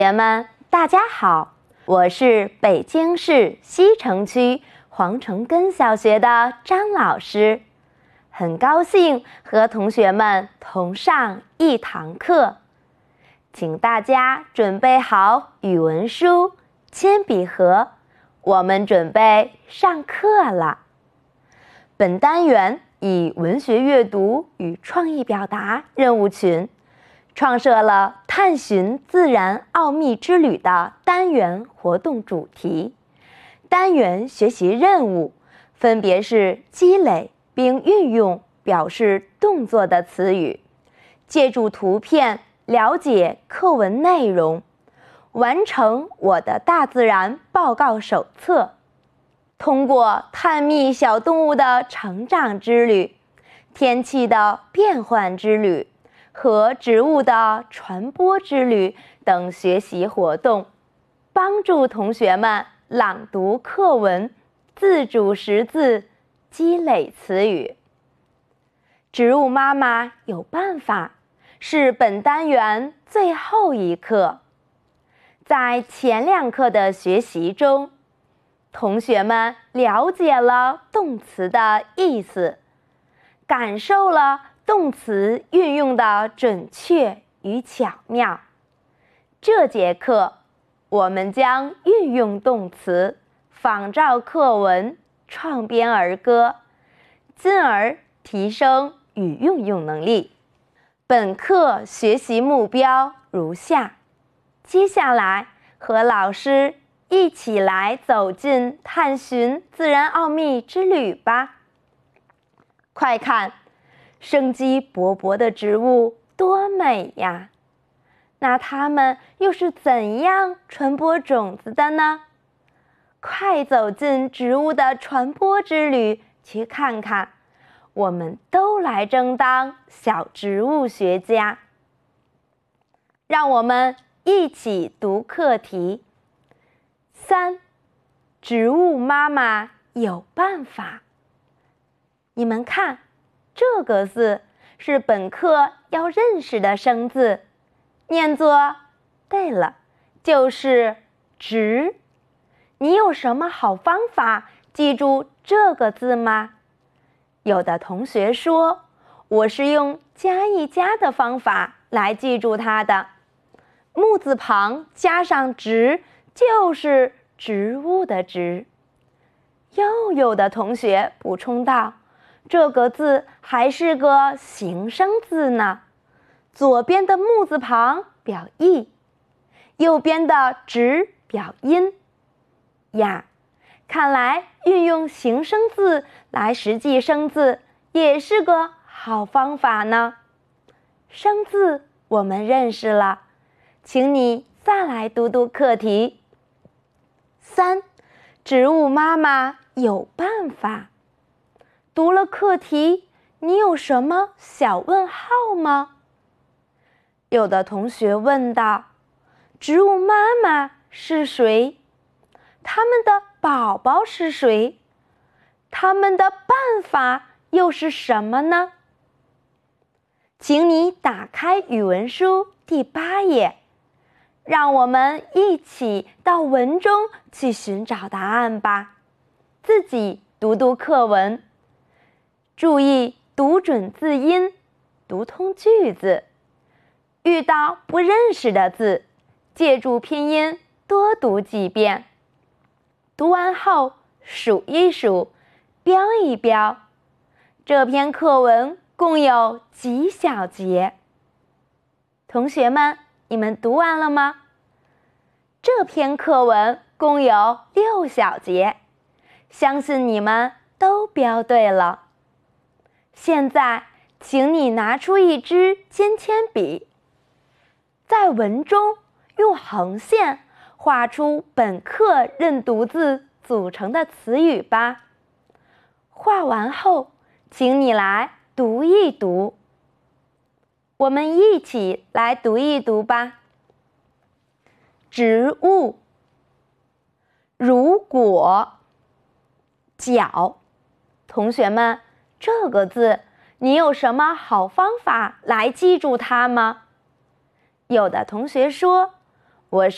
同学们，大家好，我是北京市西城区黄城根小学的张老师，很高兴和同学们同上一堂课，请大家准备好语文书、铅笔盒，我们准备上课了。本单元以文学阅读与创意表达任务群创设了探寻自然奥秘之旅的单元活动主题，单元学习任务分别是积累并运用表示动作的词语，借助图片了解课文内容，完成我的大自然报告手册。通过探秘小动物的成长之旅、天气的变换之旅和植物的传播之旅等学习活动，帮助同学们朗读课文、自主识字、积累词语。植物妈妈有办法是本单元最后一课。在前2课的学习中，同学们了解了动词的意思，感受了动词运用的准确与巧妙。这节课，我们将运用动词，仿照课文，创编儿歌，进而提升语用能力。本课学习目标如下：接下来和老师一起来走进探寻自然奥秘之旅吧。快看，生机勃勃的植物多美呀！那它们又是怎样传播种子的呢？快走进植物的传播之旅，去看看。我们都来争当小植物学家。让我们一起读课题。3. 植物妈妈有办法。你们看，这个字是本课要认识的生字，念作对了，就是植。你有什么好方法记住这个字吗？有的同学说，我是用加一加的方法来记住它的，木字旁加上植就是植物的植。又有的同学补充道，这个字还是个形声字呢，左边的木字旁表意，右边的植表音呀。看来运用形声字来实际生字也是个好方法呢。生字我们认识了，请你再来读读课题。3. 植物妈妈有办法。读了课题，你有什么小问号吗？有的同学问道，植物妈妈是谁？他们的宝宝是谁？他们的办法又是什么呢？请你打开语文书第8页，让我们一起到文中去寻找答案吧。自己读读课文，注意读准字音，读通句子。遇到不认识的字，借助拼音多读几遍。读完后数一数，标一标。这篇课文共有几小节？同学们，你们读完了吗？这篇课文共有6小节，相信你们都标对了。现在，请你拿出一支尖铅笔，在文中用横线画出本课认读字组成的词语吧。画完后，请你来读一读。我们一起来读一读吧。植物，如果，角。同学们，这个字你有什么好方法来记住它吗？有的同学说，我是